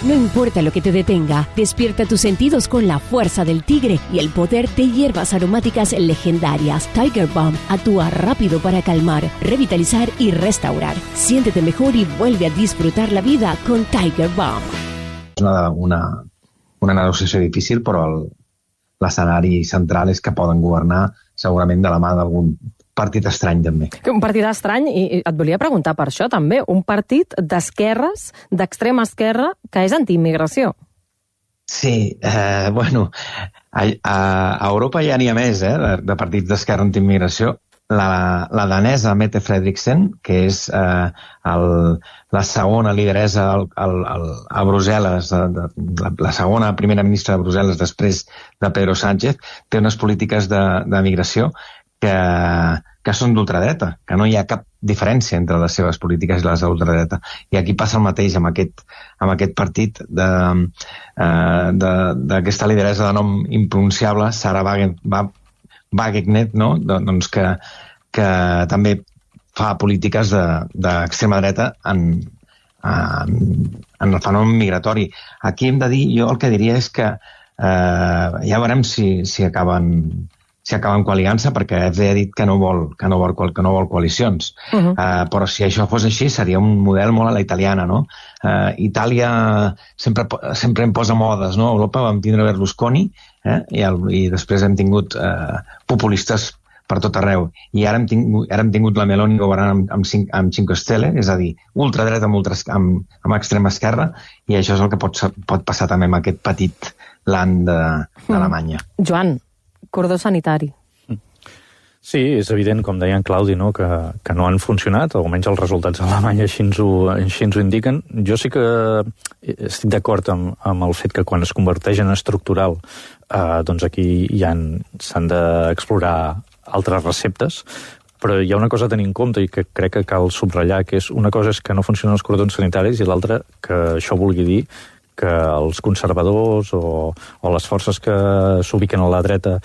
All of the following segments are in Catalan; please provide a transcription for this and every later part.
No importa lo que te detenga, despierta tus sentidos con la fuerza del tigre y el poder de hierbas aromáticas legendarias. Tiger Balm actúa rápido para calmar, revitalizar y restaurar. Siéntete mejor y vuelve a disfrutar la vida con Tiger Balm. És una negociació difícil, però l'escenari central és que poden governar segurament de la mà d'algun partit estrany, també. Un partit estrany, i et volia preguntar per això, també. Un partit d'esquerres, d'extrema esquerra, que és antiimmigració. Sí, bueno, a Europa ja n'hi ha més, de partits d'esquerra antiimmigració. La danesa Mette Frederiksen, que és la segona lideresa a Brussel·les, la segona primera ministra de Brussel·les després de Pedro Sánchez, té unes polítiques de migració que són d'ultradreta, que no hi ha cap diferència entre les seves polítiques i les de l'ultradreta. I aquí passa el mateix amb aquest partit d'aquesta lideresa de nom impronunciable, Sara Wagenknecht, no? Doncs que també fa polítiques d'extrema dreta en el fenomen migratori. Aquí hem de dir, jo el que diria és que ja veurem si acaben coaligant-se, perquè FD ha dit que no vol coalicions. Però si això fos així, seria un model molt a la italiana, no? Itàlia sempre em posa modes, no? A Europa vam tindre Berlusconi i després hem tingut populistes per tot arreu. I ara hem tingut la Meloni governant amb 5 Stelle, és a dir, ultradreta amb extrema esquerra, i això és el que pot passar també amb aquest petit land d'Alemanya. Joan, cordó sanitari. Sí, és evident, com deia en Claudi, no? que no han funcionat, almenys els resultats d'Alemanya així ens ho indiquen. Jo sí que estic d'acord amb el fet que quan es converteix en estructural, doncs aquí s'han d'explorar altres receptes, però hi ha una cosa a tenir en compte i que crec que cal subratllar, que és una cosa és que no funcionen els cordons sanitaris i l'altra que això vulgui dir que els conservadors o les forces que s'ubiquen a la dreta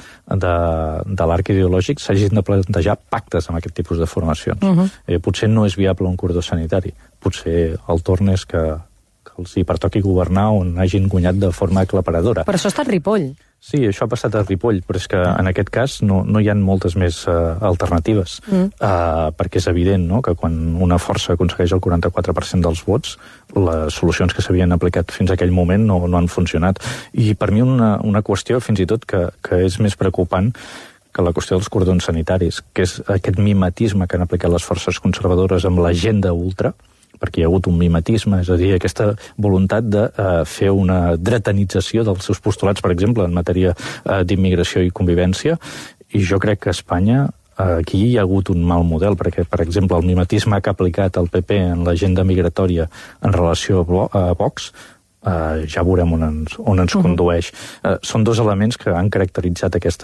de l'arc ideològic s'hagin de plantejar pactes amb aquest tipus de formacions. Potser no és viable un cordó sanitari. Potser el torn és que els hi pertoqui governar on hagin guanyat de forma aclaparadora. Però això està a Ripoll. Sí, això ha passat a Ripoll, però és que en aquest cas no hi ha moltes més alternatives, perquè és evident, no?, que quan una força aconsegueix el 44% dels vots, les solucions que s'havien aplicat fins a aquell moment no han funcionat. I per mi una qüestió, fins i tot, que és més preocupant que la qüestió dels cordons sanitaris, que és aquest mimetisme que han aplicat les forces conservadores amb l'agenda ultra, perquè hi ha hagut un mimetisme, és a dir, aquesta voluntat de fer una dretanització dels seus postulats, per exemple, en matèria d'immigració i convivència, i jo crec que a Espanya aquí hi ha hagut un mal model, perquè, per exemple, el mimetisme que ha aplicat el PP en l'agenda migratòria en relació a Vox, ja veurem on ens condueix. Són dos elements que han caracteritzat aquest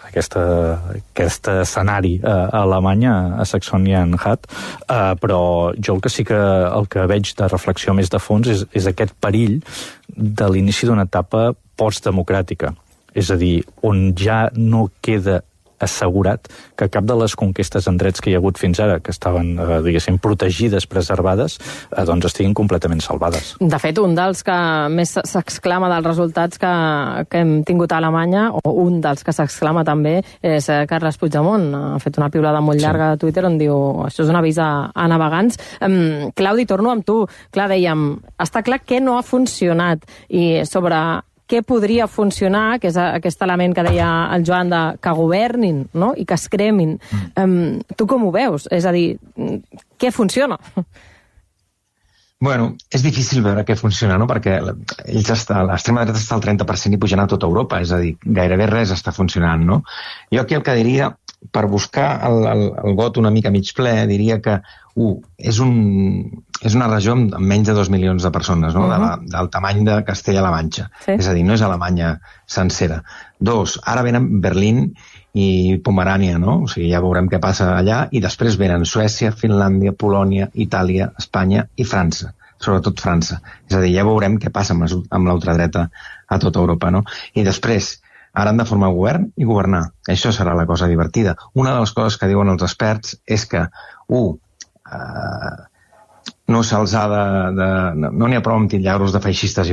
escenari a Alemanya, a Saxònia-Anhalt, però jo el que veig de reflexió més de fons és aquest perill de l'inici d'una etapa postdemocràtica. És a dir, on ja no queda assegurat que cap de les conquestes en drets que hi ha hagut fins ara, que estaven, diguéssim, protegides, preservades, doncs estiguin completament salvades. De fet, un dels que més s'exclama dels resultats que hem tingut a Alemanya, o un dels que s'exclama també, és Carles Puigdemont. Ha fet una piulada molt llarga a Twitter on diu això és un avís a navegants. Claudi, torno amb tu. Clar, dèiem, està clar que no ha funcionat i sobre què podria funcionar, que és aquest element que deia el Joan de que governin, no?, i que es cremin. Tu com ho veus? És a dir, què funciona? Bueno, és difícil veure què funciona, no?, perquè l'extrema dreta està al 30% i pujant a tota Europa, és a dir, gairebé res està funcionant, no? Jo aquí el que diria, per buscar el got una mica mig ple, diria que és una regió amb menys de 2 milions de persones, no? Del tamany de Castella-La Manxa. Sí. És a dir, no és Alemanya sencera. 2, ara venen Berlín i Pomerània, no? O sigui, ja veurem què passa allà, i després venen Suècia, Finlàndia, Polònia, Itàlia, Espanya i França, sobretot França. És a dir, ja veurem què passa amb l'ultradreta a tota Europa, no? I després, ara han de formar govern i governar. Això serà la cosa divertida. Una de les coses que diuen els experts és que, no se'ls ha no n'hi ha prou amb titllar-los de feixistes